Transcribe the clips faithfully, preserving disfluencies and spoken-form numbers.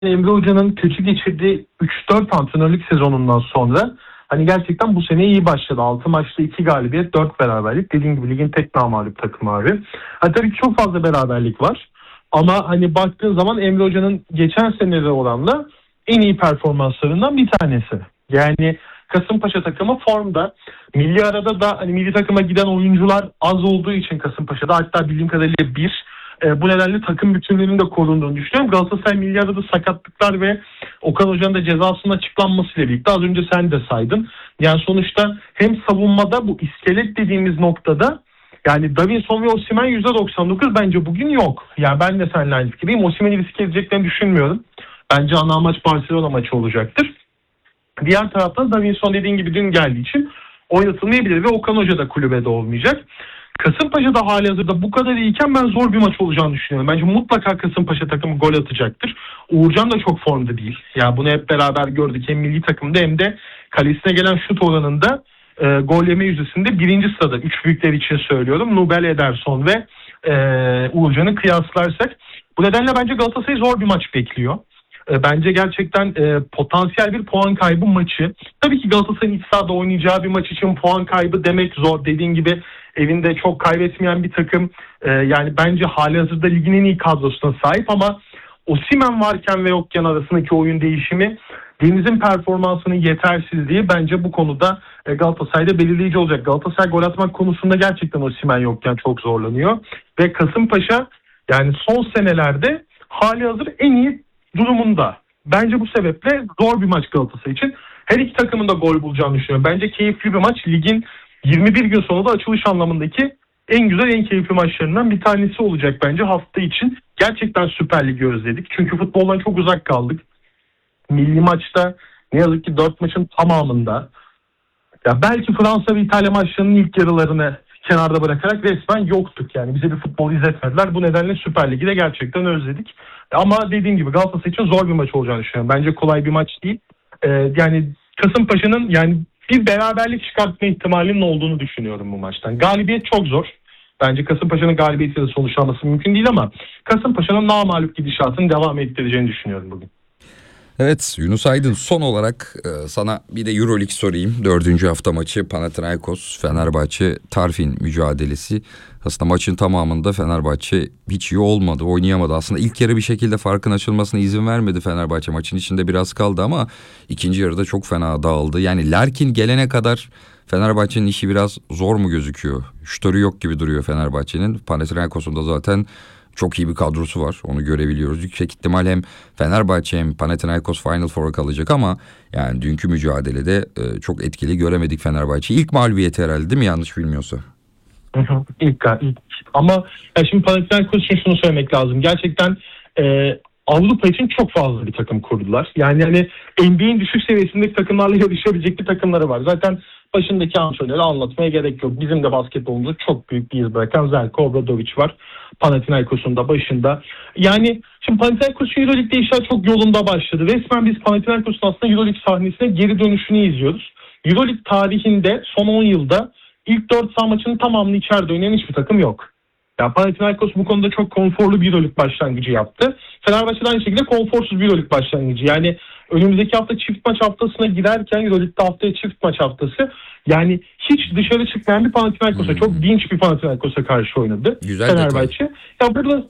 Emre Hoca'nın kötü geçirdiği üç dört antrenörlük sezonundan sonra hani gerçekten bu sene iyi başladı. altı maçta iki galibiyet, dört beraberlik. Dediğim gibi ligin tek namağlup takımı abi. Ha, tabii ki çok fazla beraberlik var. Ama hani baktığın zaman Emre Hoca'nın geçen senelere oranla en iyi performanslarından bir tanesi. Yani Kasımpaşa takımı formda. Milli arada da hani milli takıma giden oyuncular az olduğu için Kasımpaşa'da, hatta bildiğim kadarıyla bir. E, bu nedenle takım bütünlüğünün de korunduğunu düşünüyorum. Galatasaray milli arada sakatlıklar ve Okan Hoca'nın da cezasının açıklanmasıyla birlikte, az önce sen de saydın. Yani sonuçta hem savunmada bu iskelet dediğimiz noktada, yani Davinson ve Osimhen yüzde doksan dokuz bence bugün yok. Yani ben de seninle aynı fikirdeyim. Osimhen'i riske edeceklerini düşünmüyorum. Bence ana amaç Barcelona maçı olacaktır. Diğer taraftan Davinson dediğin gibi dün geldiği için oynatılmayabilir ve Okan Hoca da kulübede olmayacak. Kasımpaşa'da hali hazırda bu kadar iyiyken ben zor bir maç olacağını düşünüyorum. Bence mutlaka Kasımpaşa takımı gol atacaktır. Uğurcan da çok formda değil. Ya yani bunu hep beraber gördük. Hem milli takımda hem de kalesine gelen şut oranında e, gol yeme yüzdesinde birinci sırada. Üç büyükler için söylüyorum. Nubel, Ederson ve e, Uğurcan'ı kıyaslarsak. Bu nedenle bence Galatasaray zor bir maç bekliyor. E, bence gerçekten e, potansiyel bir puan kaybı maçı. Tabii ki Galatasaray'ın iç sahada oynayacağı bir maç için puan kaybı demek zor. Dediğin gibi evinde çok kaybetmeyen bir takım. Ee, yani bence halihazırda ligin en iyi kadrosuna sahip ama Osimhen varken ve yokken arasındaki oyun değişimi, Deniz'in performansının yetersizliği bence bu konuda Galatasaray'da belirleyici olacak. Galatasaray gol atmak konusunda gerçekten Osimhen yokken çok zorlanıyor. Ve Kasımpaşa yani son senelerde halihazır en iyi durumunda. Bence bu sebeple zor bir maç Galatasaray için. Her iki takımın da gol bulacağını düşünüyorum. Bence keyifli bir maç. Ligin yirmi bir gün sonra da açılış anlamındaki en güzel, en keyifli maçlarından bir tanesi olacak bence hafta için. Gerçekten Süper Lig'i özledik. Çünkü futboldan çok uzak kaldık. Milli maçta ne yazık ki dört maçın tamamında, ya belki Fransa ve İtalya maçlarının ilk yarılarını kenarda bırakarak resmen yoktuk. Yani bize bir futbol izletmediler. Bu nedenle Süper Lig'i de gerçekten özledik. Ama dediğim gibi Galatasaray için zor bir maç olacağını düşünüyorum. Bence kolay bir maç değil. Ee, yani Kasımpaşa'nın yani bir beraberlik çıkartma ihtimalinin olduğunu düşünüyorum bu maçtan. Galibiyet çok zor. Bence Kasımpaşa'nın galibiyetiyle sonuçlanması mümkün değil ama Kasımpaşa'nın namağlup gidişatını devam ettireceğini düşünüyorum bugün. Evet Yunus Aydın, son olarak e, sana bir de Euroleague sorayım. Dördüncü hafta maçı Panathinaikos Fenerbahçe Tarfin mücadelesi. Aslında maçın tamamında Fenerbahçe hiç iyi olmadı, oynayamadı. Aslında ilk yarı bir şekilde farkın açılmasına izin vermedi Fenerbahçe. Maçın içinde biraz kaldı ama ikinci yarıda çok fena dağıldı. Yani Larkin gelene kadar Fenerbahçe'nin işi biraz zor mu gözüküyor? Şutörü yok gibi duruyor Fenerbahçe'nin. Panathinaikos'un da zaten çok iyi bir kadrosu var. Onu görebiliyoruz. Yüksek ihtimal hem Fenerbahçe hem Panathinaikos Final Four'a kalacak ama yani dünkü mücadelede e, çok etkili göremedik Fenerbahçe'yi. İlk mağlubiyeti herhalde değil mi? Yanlış bilmiyorsa. Hı hı, ilk, ilk. Ama ya şimdi Panathinaikos için şunu söylemek lazım. Gerçekten e, Avrupa için çok fazla bir takım kurdular. Yani hani N B A'in düşük seviyesindeki takımlarla yarışabilecek bir takımları var. Zaten başındaki antrenörü anlatmaya gerek yok. Bizim de basketbolumuzda çok büyük bir iz bırakan Zeljko Obradović var. Panathinaikos'un da başında. Yani şimdi Panathinaikos'un Euroleague'de işler çok yolunda başladı. Resmen biz Panathinaikos'un aslında Euroleague sahnesine geri dönüşünü izliyoruz. Euroleague tarihinde son on yılda ilk dört saha maçının tamamını içeride oynayan hiçbir takım yok. Ya Panathinaikos bu konuda çok konforlu bir Euroleague başlangıcı yaptı. Fenerbahçe de aynı şekilde konforsuz bir Euroleague başlangıcı. Yani önümüzdeki hafta çift maç haftasına girerken Euroleague'de haftaya çift maç haftası. Yani hiç dışarı çıkmayan bir Panathinaikos'a, hmm. çok dinç bir Panathinaikos'a karşı oynadı Güzel Fenerbahçe. Detay. Ya burada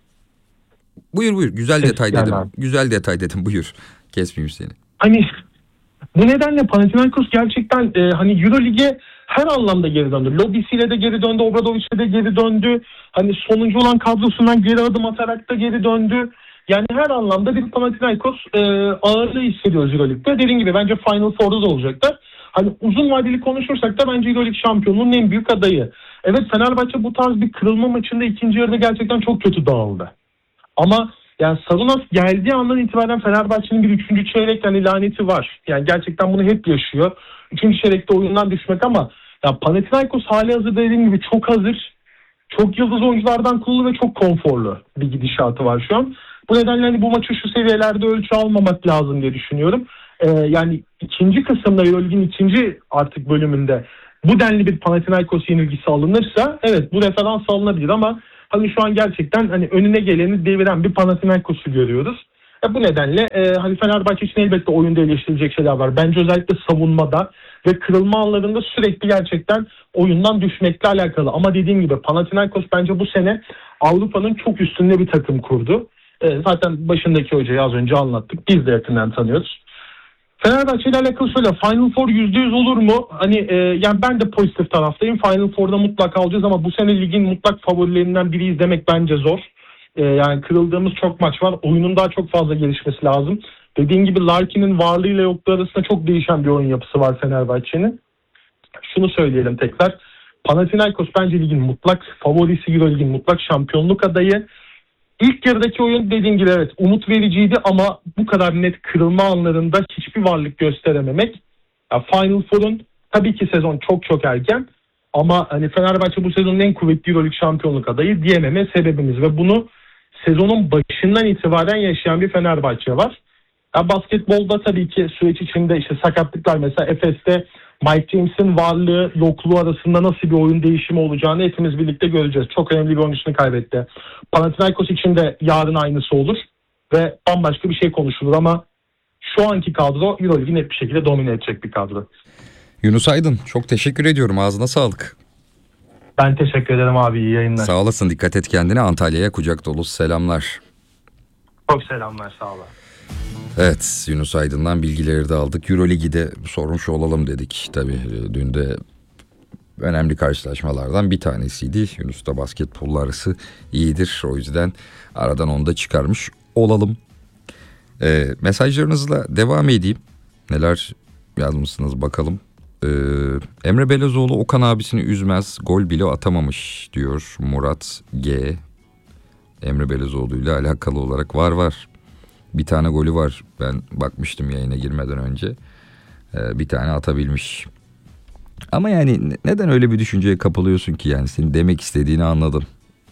Buyur buyur. Güzel Ses detay dedim. Abi. Güzel detay dedim. Buyur. Kesmeyeyim seni. Hani bu nedenle Panathinaikos gerçekten e, hani Euroleague'e her anlamda geri döndü. Lobisiyle de geri döndü, Obradović'le de geri döndü. Hani sonuncu olan kadrosundan geri adım atarak da geri döndü. Yani her anlamda bir Panathinaikos e, ağırlığı hissediyoruz Euroleague'de. Dediğim gibi bence Final Four'da da olacaklar. Hani uzun vadeli konuşursak da bence Euroleague şampiyonluğunun en büyük adayı. Evet, Fenerbahçe bu tarz bir kırılma maçında ikinci yarıda gerçekten çok kötü dağıldı. Ama yani Sarunas geldiği andan itibaren Fenerbahçe'nin bir üçüncü çeyrek yani laneti var. Yani gerçekten bunu hep yaşıyor. Üçüncü çeyrekte oyundan düşmek ama ya Panathinaikos hali hazırda dediğim gibi çok hazır. Çok yıldız oyunculardan kurulu ve çok konforlu bir gidişatı var şu an. Bu nedenle hani bu maçı şu seviyelerde ölçü almamak lazım diye düşünüyorum. Ee, yani ikinci kısımda Euroleague'in ikinci artık bölümünde bu denli bir Panathinaikos yenilgisi alınırsa evet bu referans alınabilir ama hani şu an gerçekten hani önüne geleni deviren bir Panathinaikos'u görüyoruz. E, bu nedenle e, hani Fenerbahçe için elbette oyunda eleştirilecek şeyler var. Bence özellikle savunmada ve kırılma anlarında sürekli gerçekten oyundan düşmekle alakalı. Ama dediğim gibi Panathinaikos bence bu sene Avrupa'nın çok üstünde bir takım kurdu. E, zaten başındaki hocayı az önce anlattık. Biz de yakından tanıyoruz. Fenerbahçe ile alakalı söyle. Final Four yüzde yüz olur mu? Hani e, yani ben de pozitif taraftayım. Final Four'da mutlaka alacağız ama bu sene ligin mutlak favorilerinden biri izlemek bence zor. E, yani kırıldığımız çok maç var. Oyunun daha çok fazla gelişmesi lazım. Dediğim gibi Larkin'in varlığıyla yokluğu arasında çok değişen bir oyun yapısı var Fenerbahçe'nin. Şunu söyleyelim tekrar. Panathinaikos bence ligin mutlak favorisi, Euroleague'in mutlak şampiyonluk adayı. İlk yarıdaki oyun dediğim gibi evet umut vericiydi ama bu kadar net kırılma anlarında hiçbir varlık gösterememek. Ya Final Four'un tabii ki sezon çok çok erken ama hani Fenerbahçe bu sezonun en kuvvetli Euroleague şampiyonluk adayı diyememe sebebimiz ve bunu sezonun başından itibaren yaşayan bir Fenerbahçe var. Ya basketbolda tabii ki süreç içinde işte sakatlıklar mesela Efes'te Mike James'in varlığı yokluğu arasında nasıl bir oyun değişimi olacağını hepimiz birlikte göreceğiz. Çok önemli bir oyuncusunu kaybetti. Panathinaikos için de yarın aynısı olur ve bambaşka bir şey konuşulur ama şu anki kadro Euroleague'i net bir şekilde domine edecek bir kadro. Yunus Aydın, çok teşekkür ediyorum. Ağzına sağlık. Ben teşekkür ederim abi. İyi yayınlar. Sağ olasın. Dikkat et kendine. Antalya'ya kucak dolusu selamlar. Çok selamlar. Sağ olun. Evet, Yunus Aydın'dan bilgileri de aldık. Euroligi de sormuş olalım dedik. Tabii dün de önemli karşılaşmalardan bir tanesiydi. Yunus da basketbol arası iyidir. O yüzden aradan onu da çıkarmış olalım. Ee, mesajlarınızla devam edeyim. Neler yazmışsınız bakalım. Ee, Emre Belözoğlu Okan abisini üzmez. Gol bile atamamış diyor Murat G. Emre Belözoğlu ile alakalı olarak var var. Bir tane golü var. Ben bakmıştım yayına girmeden önce. Ee, bir tane atabilmiş. Ama yani neden öyle bir düşünceye kapılıyorsun ki yani senin demek istediğini anladım.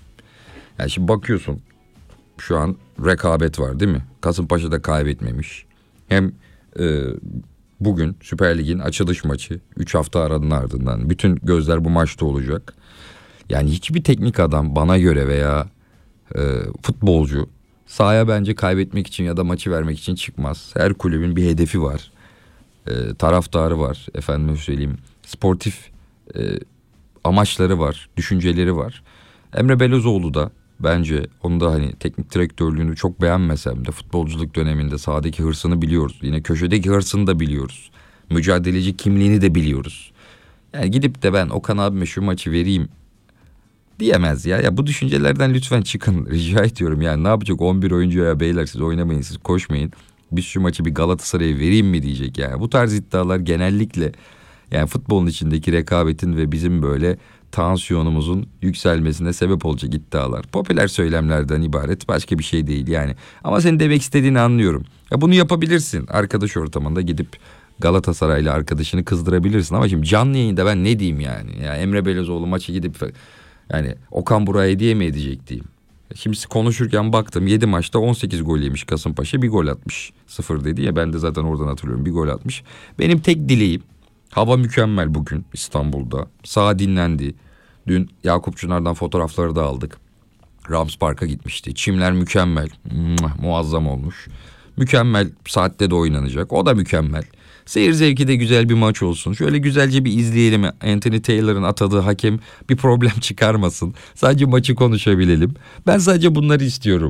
Yani şimdi bakıyorsun şu an rekabet var değil mi? Kasımpaşa'da kaybetmemiş. Hem e, bugün Süper Lig'in açılış maçı üç hafta aranın ardından bütün gözler bu maçta olacak. Yani hiçbir teknik adam bana göre veya e, futbolcu sahaya bence kaybetmek için ya da maçı vermek için çıkmaz. Her kulübün bir hedefi var. E, taraftarı var. Efendime söyleyeyim sportif e, amaçları var. Düşünceleri var. Emre Belözoğlu da bence onu da hani teknik direktörlüğünü çok beğenmesem de futbolculuk döneminde sahadaki hırsını biliyoruz. Yine köşedeki hırsını da biliyoruz. Mücadeleci kimliğini de biliyoruz. Yani gidip de ben Okan abime şu maçı vereyim diyemez ya. Ya bu düşüncelerden lütfen çıkın. Rica ediyorum. Yani ne yapacak on bir oyuncu ya beyler siz oynamayın siz koşmayın. Biz şu maçı bir Galatasaray'a vereyim mi diyecek yani. Bu tarz iddialar genellikle yani futbolun içindeki rekabetin ve bizim böyle tansiyonumuzun yükselmesine sebep olacak iddialar. Popüler söylemlerden ibaret başka bir şey değil yani. Ama senin demek istediğini anlıyorum. Ya bunu yapabilirsin. Arkadaş ortamında gidip Galatasaray'la arkadaşını kızdırabilirsin. Ama şimdi canlı yayında ben ne diyeyim yani. Ya Emre Belözoğlu maçı gidip yani Okan Burak'a hediye mi edecek diyeyim. Şimdi konuşurken baktım yedi maçta on sekiz gol yemiş Kasımpaşa, bir gol atmış. Sıfır dedi ya, ben de zaten oradan hatırlıyorum, bir gol atmış. Benim tek dileğim, hava mükemmel bugün İstanbul'da. Saha dinlendi. Dün Yakup Çınar'dan fotoğrafları da aldık. Rams Park'a gitmişti. Çimler mükemmel. Muazzam olmuş. Mükemmel saatte de oynanacak. O da mükemmel. Seyir zevki de güzel bir maç olsun. Şöyle güzelce bir izleyelim. Anthony Taylor'ın atadığı hakem bir problem çıkarmasın. Sadece maçı konuşabilelim. Ben sadece bunları istiyorum.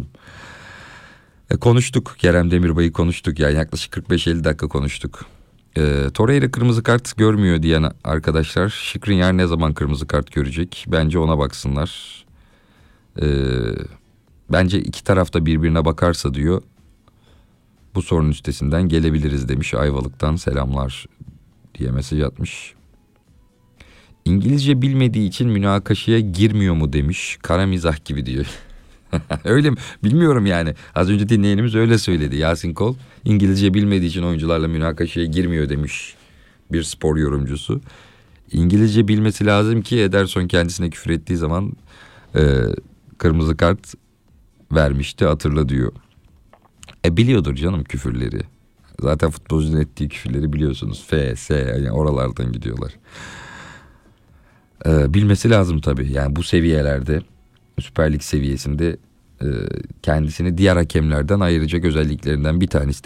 E, konuştuk. Kerem Demirbay'ı konuştuk. Yani yaklaşık kırk beş elli dakika konuştuk. E, Torreira kırmızı kart görmüyor diyen arkadaşlar, Skriniar ne zaman kırmızı kart görecek? Bence ona baksınlar. E, bence iki tarafta birbirine bakarsa diyor, bu sorunun üstesinden gelebiliriz demiş. Ayvalık'tan selamlar diye mesaj atmış. İngilizce bilmediği için münakaşaya girmiyor mu demiş. Kara mizah gibi diyor. Öyle mi? Bilmiyorum yani. Az önce dinleyenimiz öyle söyledi. Yasin Kol İngilizce bilmediği için oyuncularla münakaşaya girmiyor demiş bir spor yorumcusu. İngilizce bilmesi lazım ki Ederson kendisine küfür ettiği zaman e, kırmızı kart vermişti, hatırla diyor. E biliyordur canım küfürleri. Zaten futbolcunun ettiği küfürleri biliyorsunuz. F, S yani oralardan gidiyorlar. Ee, bilmesi lazım tabii. Yani bu seviyelerde Süper Lig seviyesinde kendisini diğer hakemlerden ayıracak özelliklerinden bir tanesi